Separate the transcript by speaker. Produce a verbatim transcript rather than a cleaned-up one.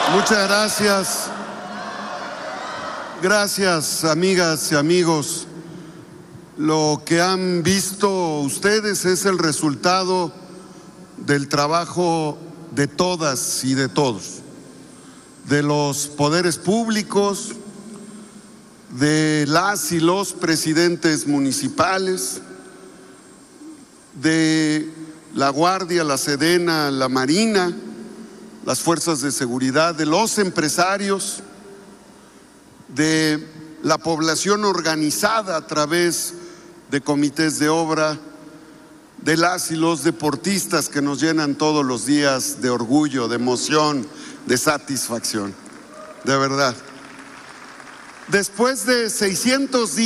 Speaker 1: Muchas gracias. Gracias, amigas y amigos. Lo que han visto ustedes es el resultado del trabajo de todas y de todos, de los poderes públicos, de las y los presidentes municipales, de la Guardia, la Sedena, la Marina, las fuerzas de seguridad, de los empresarios, de la población organizada a través de comités de obra, de las y los deportistas que nos llenan todos los días de orgullo, de emoción, de satisfacción. De verdad. Después de seiscientos días